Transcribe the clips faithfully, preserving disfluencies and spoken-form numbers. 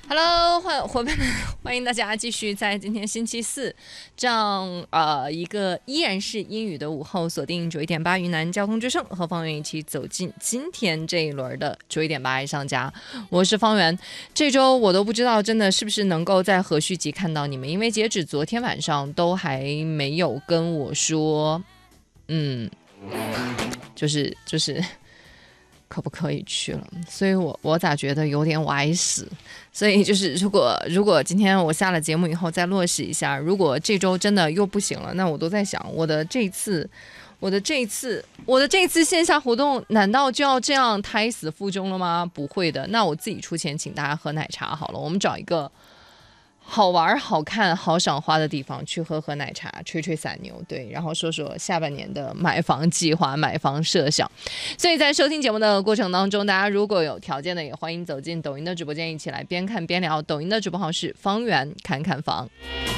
Hello，欢伙伴们，欢迎大家继续在今天星期四这样呃一个依然是阴雨的午后，锁定九一点八云南交通之声，和方圆一起走进今天这一轮的九一点八爱上家。我是方圆，这周我都不知道真的是不是能够在和续集看到你们，因为截止昨天晚上都还没有跟我说，嗯，就是就是。可不可以去了？所以我我咋觉得有点歪死？所以就是如果如果今天我下了节目以后再落实一下，如果这周真的又不行了，那我都在想，我的这次，我的这次，我的这次线下活动，难道就要这样胎死腹中了吗？不会的，那我自己出钱请大家喝奶茶好了，我们找一个好玩、好看、好赏花的地方去喝喝奶茶，吹吹散牛，对，然后说说下半年的买房计划、买房设想。所以在收听节目的过程当中，大家如果有条件的，也欢迎走进抖音的直播间，一起来边看边聊。抖音的直播号是方圆看看房。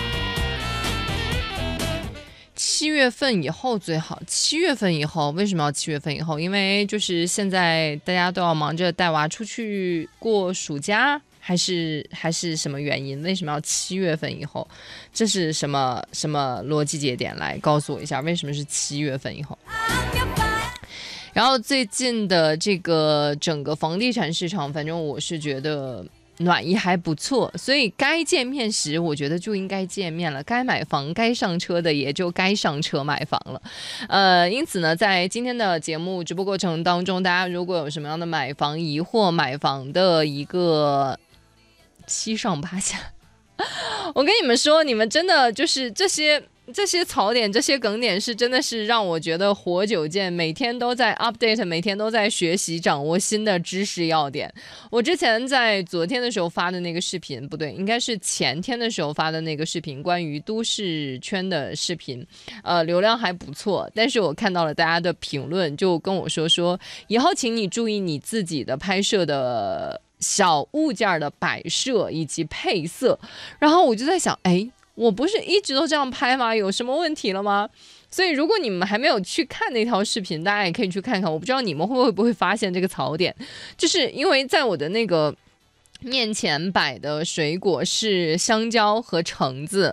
七月份以后最好，七月份以后为什么要七月份以后？因为就是现在大家都要忙着带娃出去过暑假。还是还是什么原因？为什么要七月份以后？这是什么什么逻辑节点？来告诉我一下，为什么是七月份以后？然后最近的这个整个房地产市场，反正我是觉得暖意还不错，所以该见面时我觉得就应该见面了，该买房该上车的也就该上车买房了。呃，因此呢，在今天的节目直播过程当中，大家如果有什么样的买房疑惑、买房的一个七上八下，我跟你们说，你们真的就是这些这些槽点、这些梗点，是真的是让我觉得活久见，每天都在 update， 每天都在学习、掌握新的知识要点。我之前在昨天的时候发的那个视频，不对，应该是前天的时候发的那个视频，关于都市圈的视频，呃，流量还不错，但是我看到了大家的评论，就跟我说说，以后请你注意你自己的拍摄的小物件的摆设以及配色，然后我就在想，哎，我不是一直都这样拍吗？有什么问题了吗？所以如果你们还没有去看那条视频，大家也可以去看看。我不知道你们会不会发现这个槽点，就是因为在我的那个面前摆的水果是香蕉和橙子，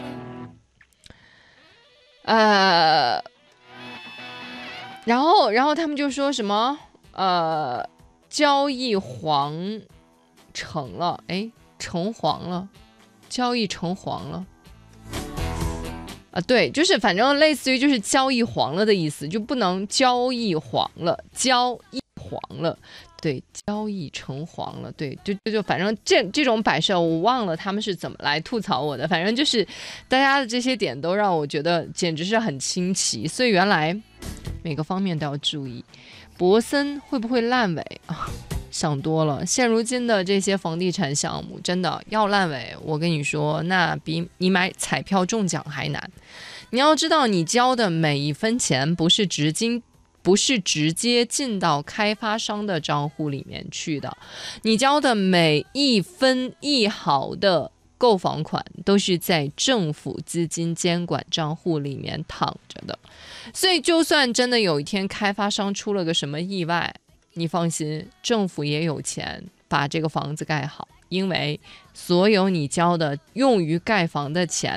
呃，然后然后他们就说什么呃。交易黄成了，哎，成黄了，交易成黄了，啊，对，就是反正类似于就是交易黄了的意思，就不能交易黄了，交易黄了，对，交易成黄了，对，就就就反正这这种摆设，我忘了他们是怎么来吐槽我的，反正就是大家的这些点都让我觉得简直是很新奇，所以原来每个方面都要注意。博森会不会烂尾啊？想多了。现如今的这些房地产项目，真的要烂尾，我跟你说，那比你买彩票中奖还难。你要知道，你交的每一分钱不是直金，不是直接进到开发商的账户里面去的，你交的每一分一毫的购房款都是在政府资金监管账户里面躺着的，所以就算真的有一天开发商出了个什么意外，你放心，政府也有钱把这个房子盖好，因为所有你交的用于盖房的钱